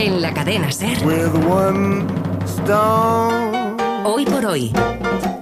En la cadena SER. With one stone. Hoy por hoy.